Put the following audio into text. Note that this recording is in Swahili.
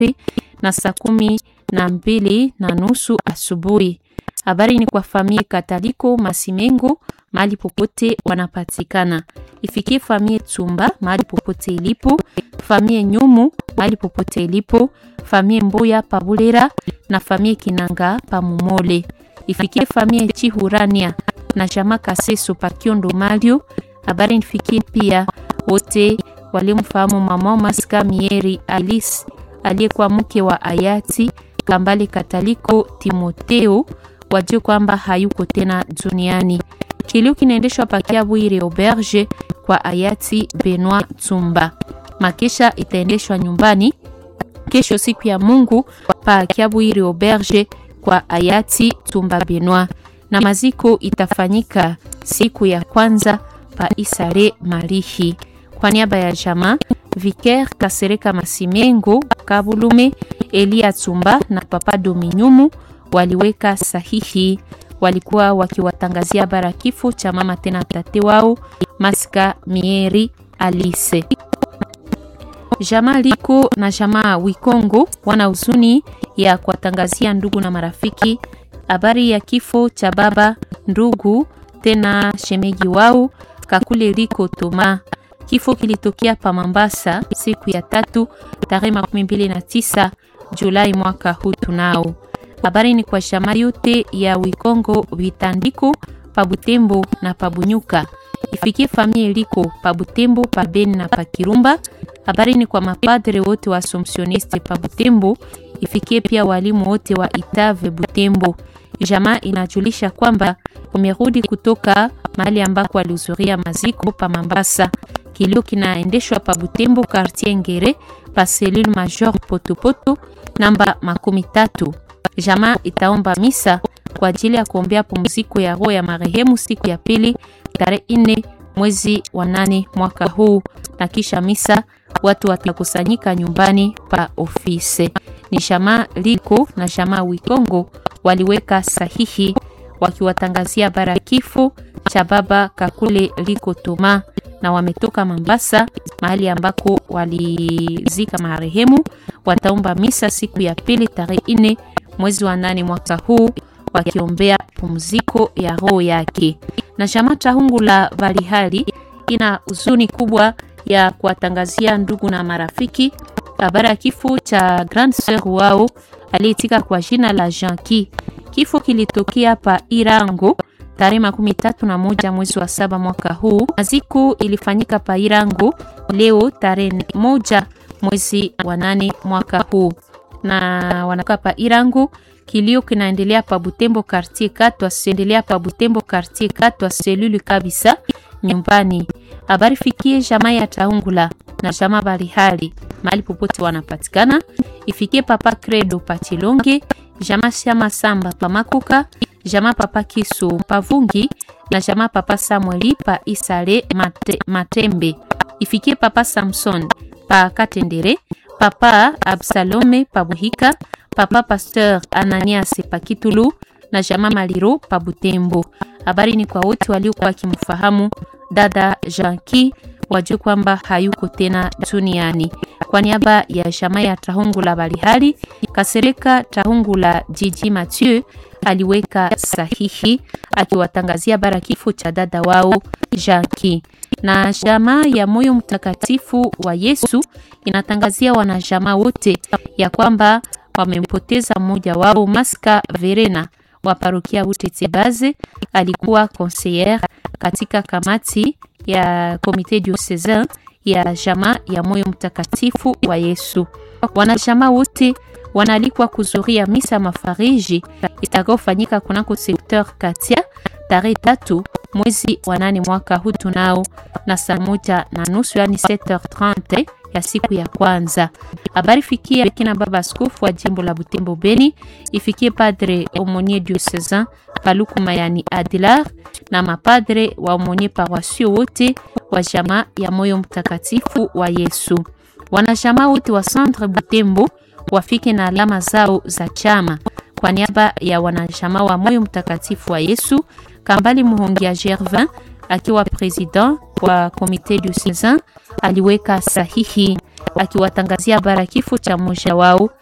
na saa 12:30 asubuhi. Habari ni kwa familia Kataliko Masimengo mahali popote wanapatikana. Ifikie familia Tsumba mahali popote ilipo, familia Nyumu mahali popote ilipo, familia Mboya Pabulera na familia Kinanga Pamumole. Ifikie familia Chihurania na jamaa Kaseso Pakiondo Mario. Habari nifikie pia wote walimfahamu mama Maska Mieri Alice aliyekuwa mke wa hayati Kambale Kataliko Timoteo, wajue kwamba hayuko tena duniani. Kilio kinaendeshwa pa Kiabwire Auberge kwa hayati Benoit Tsumba. Makesha itaendeshwa nyumbani kesho siku ya Mungu pa Kiabwire Auberge kwa hayati Tsumba Benoit, na maziko itafanyika siku ya kwanza pa Isare Marihi. Kwa niaba ya jamaa Vicaire Kasereka Masimengo Kabulume, Elia Tsumba na Papa Dominyumu waliweka sahihi. Walikuwa wakiwatangazia bara kifo cha mama tena tate wao Maska Mieri Alice. Jamaa Liko na jamaa Wikongo wana huzuni ya kuwatangazia ndugu na marafiki habari ya kifo cha baba ndugu tena shemeji wao Kakule Liko Toma. Kifo kilitokea pa Mambasa siku ya 3 tarehe 29 Julai mwaka huu tunao. Habari ni kwa jamaa yote ya Wikongo Vitandiko pa Butembo na pa Bunyuka. Ifikie familia Liko pa Butembo, pa Beni na pa Kirumba. Habari ni kwa mapadre wote wa Assumptioniste pa Butembo. Ifikie pia walimu wote wa Itave Butembo. Jamaa inajulisha kwamba umerudi kutoka mahali ambako walihudhuria maziko pa Mambasa. Kilio kinaendeshwa pa Butembo quartier Ngere pa cellule major Potopoto namba 13. Jamaa itaomba misa kwa ajili ya kuombea pumziko ya roho ya marehemu siku ya pili tarehe 4 mwezi wa 8 mwaka huu, na kisha misa watu watakusanyika nyumbani pa ofisi. Ni jamaa Liko na jamaa Wikongo waliweka sahihi wakiwatangazia bara kifo cha baba Kakule Liko Toma, na wametoka Mambasa mahali ambako walizika marehemu. Wataomba misa siku ya pili tarehe 4 mwezi wa 8 mwaka huu wakiombea pumziko ya roho yake. Na jamaa Tahungu la Valihali ina huzuni kubwa ya kuwatangazia ndugu na marafiki habari ya kifo cha grande sœur wao aliyetika kwa jina la Janki. Kifo kilitokea pa Irango tarehe 31 mwezi wa 7 mwaka huu. Maziko ilifanyika pa Irango leo tarehe 1 mwezi wa 8 mwaka huu, na wanakaa pa Irango. Kilio kinaendelea pa Butembo quartier 4, asiendelea pa Butembo quartier 4 cellule kabisa nyumbani. Habari fikie jamaa ya Tahungula na jamaa Valihali mahali popote wanapatikana. Ifikie papa Credo pa Chilonge, jamaa Shama Samba pa Makuka, jamaa papa Kisu pa Vungi na jamaa papa Samueli pa Isale Matembe. Ifikie papa Samson pa Katendere, papa Absalome pa Buhika, papa Pasteur Ananias pa Kitulu na jamaa Maliro pa Butembo. Habari ni kwa wote waliokuwa wakimfahamu dada Janki, wajue kwamba hayuko tena duniani. Kwa niaba ya jamaa ya Tahungu la Valihali, Kasereka Tahungu la Jiji Mathieu aliweka sahihi akiwatangazia bara kifo cha dada wao Janki. Na jamaa ya Moyo Mtakatifu wa Yesu inatangazia wanajamaa wote ya kwamba wamempoteza mmoja wao Maska Verena wa parokia Butetsebaze. Alikuwa conseillère katika kamati ya komite diocesain ya jamaa ya Moyo Mtakatifu wa Yesu. Wanajamaa wote wanaalikwa kuzuria misa mafariji itakayofanyika kunako secteur Katia tarehe 3 mwezi wa 8 mwaka huu tunao na saa 1:30 yani 7h30 ya siku ya kwanza. Habari fikia kina baba askofu wa jimbo la Butembo Beni, ifikie padre aumonier diocesain Paluku Mayani Adilar na mapadre wa aumonier paroissio wote wa jamaa ya Moyo Mtakatifu wa Yesu. Wanajamaa wote wa centre Butembo wafike na alama zao za chama. Kwa niaba ya wanajamaa wa Moyo Mtakatifu wa Yesu, Kambali Muhongia Gervin akiwa president wa komite diocesain aliweka sahihi akiwatangazia bara kifo cha mmoja wao